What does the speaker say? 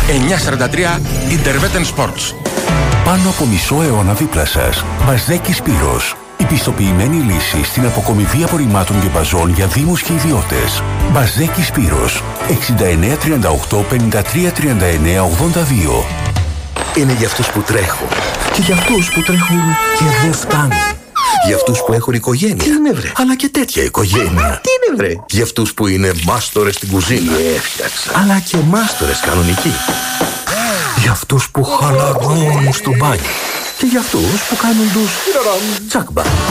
943 Interveten Sports. Πάνω από μισό αιώνα δίπλα σας. Μπαζδέκη Σπύρος. Η πιστοποιημένη λύση στην αποκομιδή απορριμμάτων και μπαζών για δήμους και ιδιώτες. Μπαζδέκη Σπύρος. 69 38 53 39 82. Είναι για αυτούς που τρέχουν. Και για αυτούς που τρέχουν και δεν φτάνουν. Για αυτούς που έχουν οικογένεια. Τι είναι βρε. Αλλά και τέτοια οικογένεια. Τι είναι βρε. Για αυτούς που είναι μάστορες στην κουζίνα. Έφτιαξα. Αλλά και μάστορες κανονικοί. Για αυτούς που χαλαρώνουν στο μπάνιο. Και για αυτούς που κάνουν τους τσακμπά.